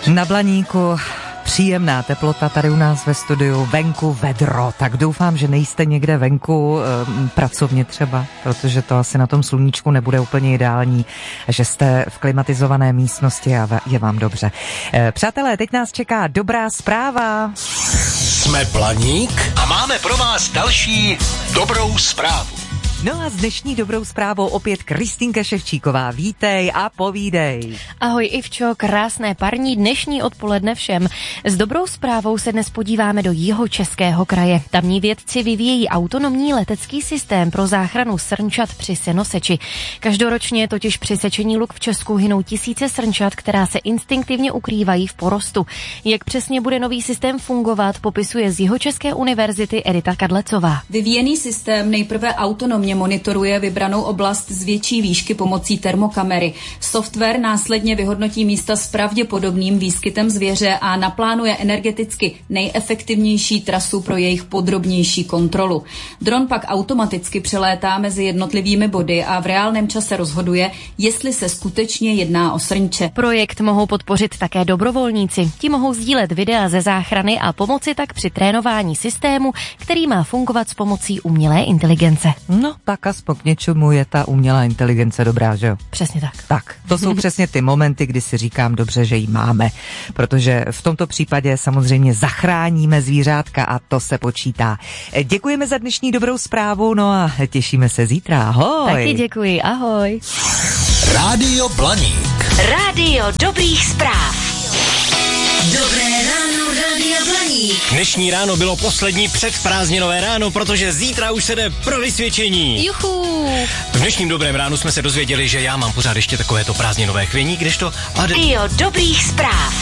Na Blaníku příjemná teplota tady u nás ve studiu, venku vedro, tak doufám, že nejste někde venku pracovně třeba, protože to asi na tom sluníčku nebude úplně ideální, že jste v klimatizované místnosti a je vám dobře. Přátelé, teď nás čeká dobrá zpráva. Jsme Blaník a máme pro vás další dobrou zprávu. No a s dnešní dobrou zprávou opět Kristýnka Ševčíková. Vítej a povídej. Ahoj Ivčo, krásné parní dnešní odpoledne všem. S dobrou zprávou se dnes podíváme do Jihočeského kraje. Tamní vědci vyvíjejí autonomní letecký systém pro záchranu srnčat při senoseči. Každoročně totiž při sečení luk v Česku hynou tisíce srnčat, která se instinktivně ukrývají v porostu. Jak přesně bude nový systém fungovat, popisuje z Jihočeské univerzity Edita Kadlecová. Vyvíjený systém nejprve autonomně monitoruje vybranou oblast z větší výšky pomocí termokamery. Software následně vyhodnotí místa s pravděpodobným výskytem zvěře a naplánuje energeticky nejefektivnější trasu pro jejich podrobnější kontrolu. Dron pak automaticky přelétá mezi jednotlivými body a v reálném čase rozhoduje, jestli se skutečně jedná o srnče. Projekt mohou podpořit také dobrovolníci. Ti mohou sdílet videa ze záchrany a pomoci tak při trénování systému, který má fungovat s pomocí umělé inteligence. No, tak aspoň k něčemu je ta umělá inteligence dobrá, že jo? Přesně tak. Tak, to jsou přesně ty momenty, kdy si říkám dobře, že ji máme, protože v tomto případě samozřejmě zachráníme zvířátka a to se počítá. Děkujeme za dnešní dobrou zprávu, no a těšíme se zítra. Ahoj. Taky děkuji, ahoj. Rádio Blaník. Rádio dobrých zpráv. Dobré ráno, Rádio Blaník. Dnešní ráno bylo poslední předprázdninové ráno, protože zítra už se jde pro vysvědčení. Juhu. V dnešním dobrém ránu jsme se dozvěděli, že já mám pořád ještě takovéto prázdninové chvění, kdežto Rádio dobrých zpráv.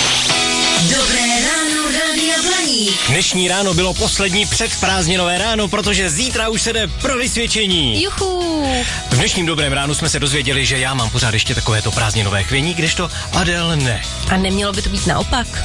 Dobré ráno, Rádio Blaník. Dnešní ráno bylo poslední předprázdninové ráno, protože zítra už se jde pro vysvědčení. Juhu. V dnešním dobrém ránu jsme se dozvěděli, že já mám pořád ještě takovéto prázdninové chvění, kdežto Adel ne. A nemělo by to být naopak?